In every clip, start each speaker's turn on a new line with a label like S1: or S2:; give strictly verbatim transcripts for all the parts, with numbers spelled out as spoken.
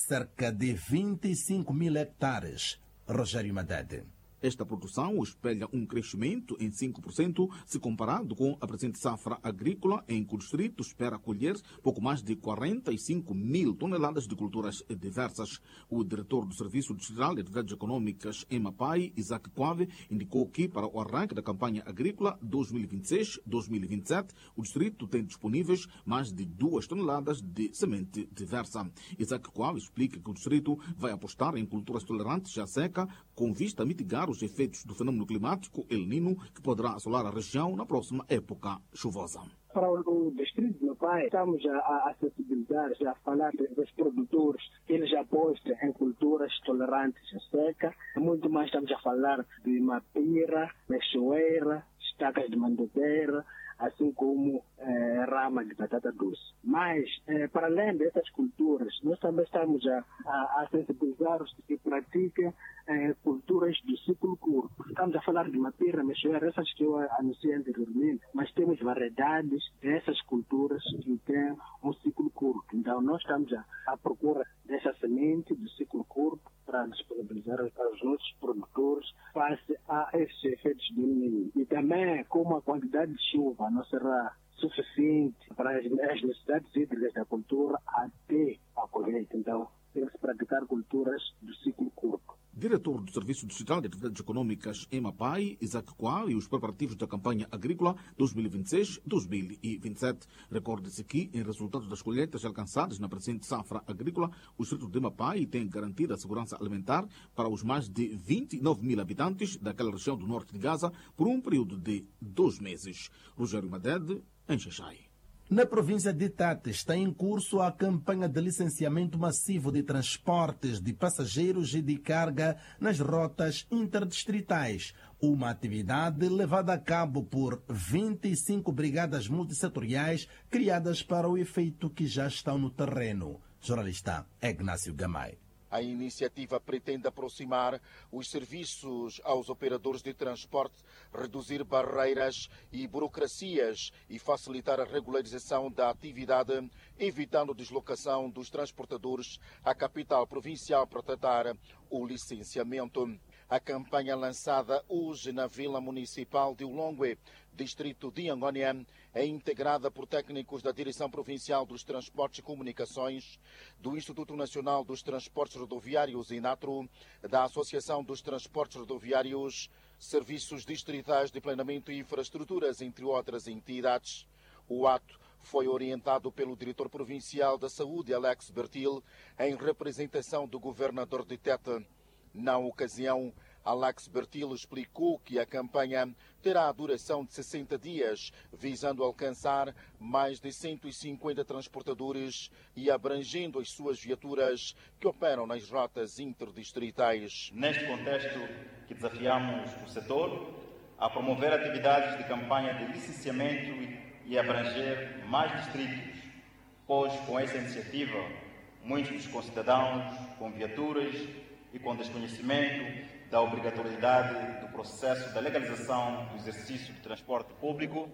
S1: cerca de vinte e cinco mil hectares. Rogério Madede.
S2: Esta produção espelha um crescimento em cinco por cento se comparado com a presente safra agrícola, em que o distrito espera colher pouco mais de quarenta e cinco mil toneladas de culturas diversas. O diretor do Serviço Distrital de Atividades Econômicas em Mapai, Isaac Coave, indicou que para o arranque da campanha agrícola dois mil e vinte e seis dois mil e vinte e sete, o distrito tem disponíveis mais de duas toneladas de semente diversa. Isaac Coave explica que o distrito vai apostar em culturas tolerantes à seca, com vista a mitigar os efeitos do fenômeno climático El Niño, que poderá assolar a região na próxima época chuvosa.
S3: Para o distrito do Mapai, estamos a, a sensibilizar, já a falar dos produtores, que eles apostam em culturas tolerantes à seca. Muito mais estamos a falar de mapira, mexoeira, estacas de mandobeira, assim como eh, rama de batata doce. Mas, eh, para além dessas culturas, nós também estamos a, a, a sensibilizar os que praticam eh, culturas de ciclo curto. Estamos a falar de mapira, mexoeira, essas que eu anunciei anteriormente, mas temos variedades dessas culturas que têm um ciclo curto. Então, nós estamos a, a procura dessa semente de ciclo curto para disponibilizar aos nossos produtores face a esses efeitos do Niño. E também, como a quantidade de chuva não será suficiente para as necessidades hídricas da cultura até a colheita. Então, tem que se praticar culturas do ciclo curto.
S2: Diretor do Serviço Distrital de Atividades Econômicas em Mapai, Isaac Coave, e os preparativos da campanha agrícola dois mil e vinte e seis dois mil e vinte e sete. Recorde-se que, em resultado das colheitas alcançadas na presente safra agrícola, o distrito de Mapai tem garantido a segurança alimentar para os mais de vinte e nove mil habitantes daquela região do norte de Gaza por um período de dois meses. Rogério Madede, em Xaixai.
S1: Na província de Tete está em curso a campanha de licenciamento massivo de transportes de passageiros e de carga nas rotas interdistritais, uma atividade levada a cabo por vinte e cinco brigadas multissetoriais criadas para o efeito que já estão no terreno. Jornalista Ignácio Gamay.
S4: A iniciativa pretende aproximar os serviços aos operadores de transporte, reduzir barreiras e burocracias e facilitar a regularização da atividade, evitando deslocação dos transportadores à capital provincial para tratar o licenciamento. A campanha lançada hoje na Vila Municipal de Ulongwe, distrito de Angônia, é integrada por técnicos da Direção Provincial dos Transportes e Comunicações, do Instituto Nacional dos Transportes Rodoviários, INATRO, da Associação dos Transportes Rodoviários, Serviços Distritais de Planeamento e Infraestruturas, entre outras entidades. O ato foi orientado pelo diretor provincial da Saúde, Alex Bertil, em representação do governador de Tete. Na ocasião, Alex Bertil explicou que a campanha terá a duração de sessenta dias, visando alcançar mais de cento e cinquenta transportadores e abrangendo as suas viaturas que operam nas rotas interdistritais.
S5: Neste contexto que desafiamos o setor a promover atividades de campanha de licenciamento e abranger mais distritos, pois com essa iniciativa muitos dos concidadãos com viaturas e com desconhecimento da obrigatoriedade do processo da legalização do exercício de transporte público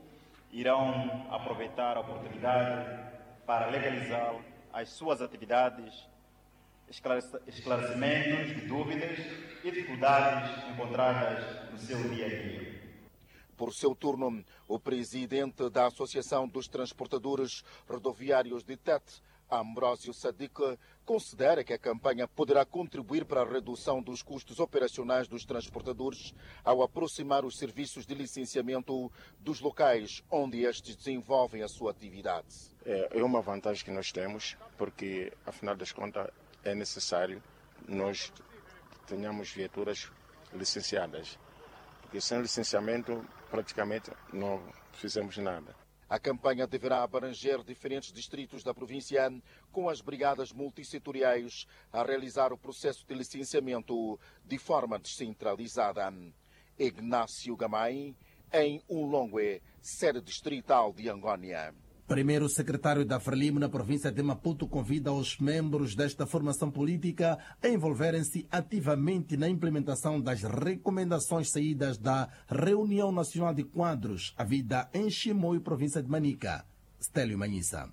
S5: irão aproveitar a oportunidade para legalizar as suas atividades, esclarecimentos de dúvidas e dificuldades encontradas no seu dia a dia.
S4: Por seu turno, o presidente da Associação dos Transportadores Rodoviários de Tete, Ambrósio Sadiq, considera que a campanha poderá contribuir para a redução dos custos operacionais dos transportadores ao aproximar os serviços de licenciamento dos locais onde estes desenvolvem a sua atividade.
S6: É uma vantagem que nós temos, porque, afinal das contas, é necessário nós tenhamos viaturas licenciadas, porque sem licenciamento praticamente não fizemos nada.
S4: A campanha deverá abranger diferentes distritos da província, com as brigadas multissetoriais a realizar o processo de licenciamento de forma descentralizada. Ignácio Gamay, em Ulongwe, sede distrital de Angônia.
S1: Primeiro secretário da Frelimo na província de Maputo convida os membros desta formação política a envolverem-se ativamente na implementação das recomendações saídas da Reunião Nacional de Quadros, a vida em Chimoio, província de Manica. Stélio Manhissa.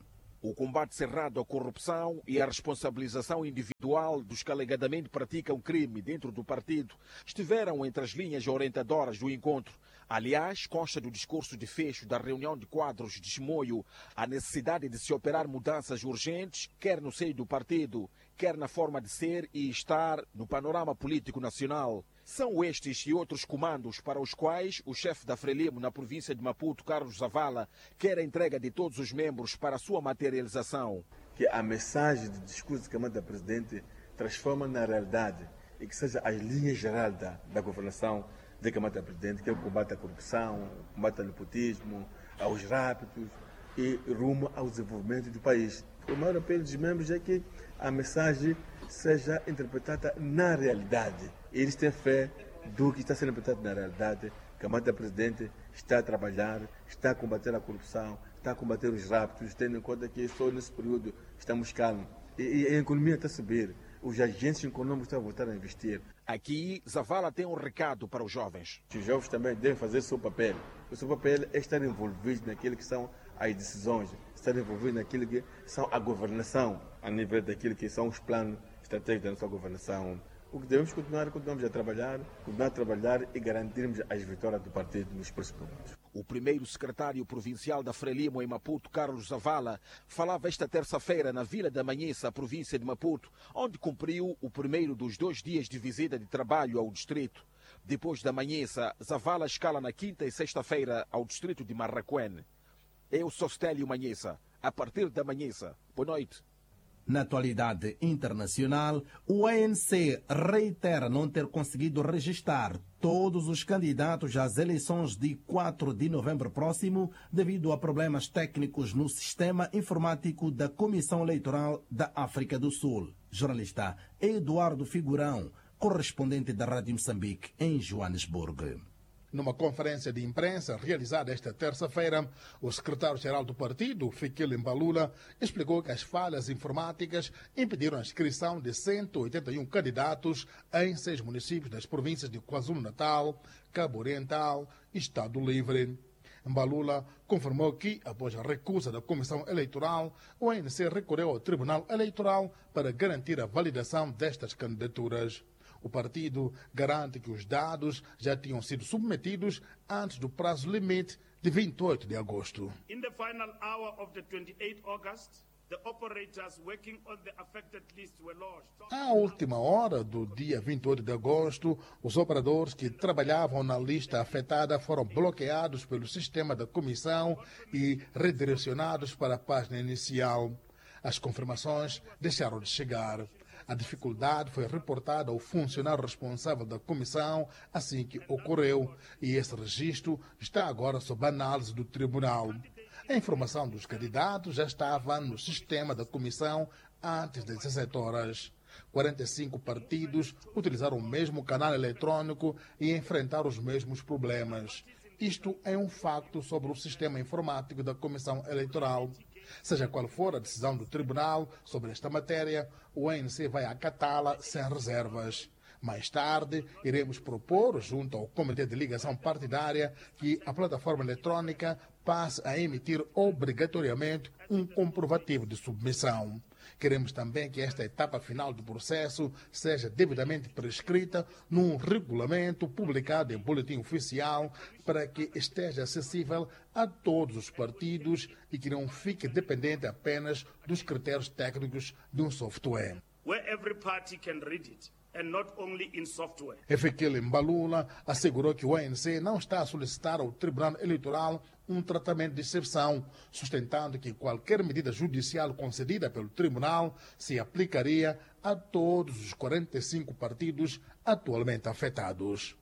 S7: O combate cerrado à corrupção e a responsabilização individual dos que alegadamente praticam crime dentro do partido estiveram entre as linhas orientadoras do encontro. Aliás, consta do discurso de fecho da reunião de quadros de Chimoio a necessidade de se operar mudanças urgentes, quer no seio do partido, quer na forma de ser e estar no panorama político nacional. São estes e outros comandos para os quais o chefe da Frelimo na província de Maputo, Carlos Zavala, quer a entrega de todos os membros para a sua materialização.
S8: Que a mensagem do discurso da Câmara da Presidente transforma na realidade e que seja as linhas gerais da, da governação da Câmara da Presidente, que é o combate à corrupção, o combate ao nepotismo, aos rápidos e rumo ao desenvolvimento do país. O maior apelo dos membros é que a mensagem seja interpretada na realidade. Eles têm fé do que está sendo interpretado na realidade. A Câmara da Presidente está a trabalhar, está a combater a corrupção, está a combater os rápidos, tendo em conta que só nesse período estamos calmos. E, e a economia está a subir, os agentes econômicos estão a voltar a investir.
S7: Aqui, Zavala tem um recado para os jovens.
S8: Os jovens também devem fazer o seu papel. O seu papel é estar envolvidos naquilo que são as decisões, estar envolvidos naquilo que são a governação, a nível daquilo que são os planos estratégicos da nossa governação. O que devemos continuar, continuamos a trabalhar, continuar a trabalhar e garantirmos as vitórias do partido nos próximos anos.
S7: O primeiro secretário provincial da Frelimo em Maputo, Carlos Zavala, falava esta terça-feira na Vila da Manhissa, província de Maputo, onde cumpriu o primeiro dos dois dias de visita de trabalho ao distrito. Depois da Manhissa, Zavala escala na quinta e sexta-feira ao distrito de Marraquém. Eu sou Stélio Manhissa. A partir da Manhissa. Boa noite.
S1: Na atualidade internacional, o A N C reitera não ter conseguido registrar todos os candidatos às eleições de quatro de novembro próximo devido a problemas técnicos no sistema informático da Comissão Eleitoral da África do Sul. Jornalista Eduardo Figurão, correspondente da Rádio Moçambique em Joanesburgo.
S9: Numa conferência de imprensa realizada esta terça-feira, o secretário-geral do partido, Fikile Mbalula, explicou que as falhas informáticas impediram a inscrição de cento e oitenta e um candidatos em seis municípios das províncias de KwaZulu-Natal, Cabo Oriental e Estado Livre. Mbalula confirmou que, após a recusa da Comissão Eleitoral, o A N C recorreu ao Tribunal Eleitoral para garantir a validação destas candidaturas. O partido garante que os dados já tinham sido submetidos antes do prazo limite de vinte e oito de agosto.
S10: In the final hour of the twenty-eighth of August, the operators working on the affected list were lost.
S9: À última hora do dia vinte e oito de agosto, os operadores que trabalhavam na lista afetada foram bloqueados pelo sistema da comissão e redirecionados para a página inicial. As confirmações deixaram de chegar. A dificuldade foi reportada ao funcionário responsável da comissão assim que ocorreu e esse registro está agora sob análise do tribunal. A informação dos candidatos já estava no sistema da comissão antes das dezessete horas. quarenta e cinco partidos utilizaram o mesmo canal eletrônico e enfrentaram os mesmos problemas. Isto é um facto sobre o sistema informático da Comissão Eleitoral. Seja qual for a decisão do tribunal sobre esta matéria, o A N C vai acatá-la sem reservas. Mais tarde, iremos propor, junto ao Comitê de Ligação Partidária, que a plataforma eletrônica passe a emitir obrigatoriamente um comprovativo de submissão. Queremos também que esta etapa final do processo seja devidamente prescrita num regulamento publicado em boletim oficial para que esteja acessível a todos os partidos e que não fique dependente apenas dos critérios técnicos de um software.
S10: Where every party can read it. And not only in software.
S9: Fikile Mbalula assegurou que o A N C não está a solicitar ao Tribunal Eleitoral um tratamento de exceção, sustentando que qualquer medida judicial concedida pelo Tribunal se aplicaria a todos os quarenta e cinco partidos atualmente afetados.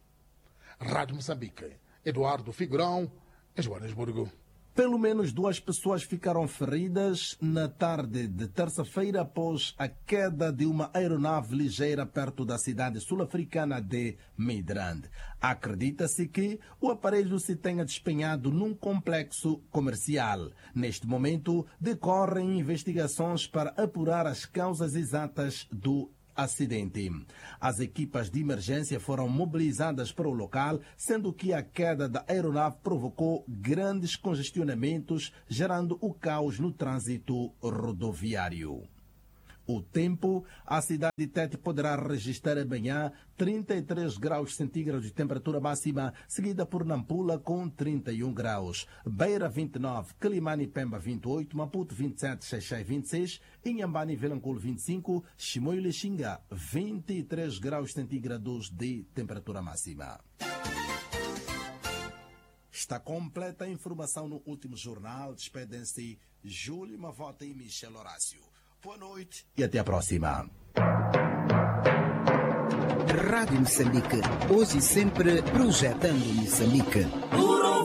S9: Rádio Moçambique, Eduardo Figurão, em Joanesburgo.
S1: Pelo menos duas pessoas ficaram feridas na tarde de terça-feira após a queda de uma aeronave ligeira perto da cidade sul-africana de Midrand. Acredita-se que o aparelho se tenha despenhado num complexo comercial. Neste momento, decorrem investigações para apurar as causas exatas do acidente. As equipas de emergência foram mobilizadas para o local, sendo que a queda da aeronave provocou grandes congestionamentos, gerando o caos no trânsito rodoviário. O tempo, a cidade de Tete poderá registrar amanhã trinta e três graus centígrados de temperatura máxima, seguida por Nampula com trinta e um graus, Beira vinte e nove, Quelimane e Pemba vinte e oito, Maputo vinte e sete, Xai-Xai vinte e seis, Inhambane e Vilanculo vinte e cinco, Chimoio e Lixinga vinte e três graus centígrados de temperatura máxima. Está completa a informação no último jornal. Despedem-se Júlio Mavota e Michel Horácio. Boa noite e até a próxima.
S11: Rádio Moçambique, hoje e sempre projetando Moçambique.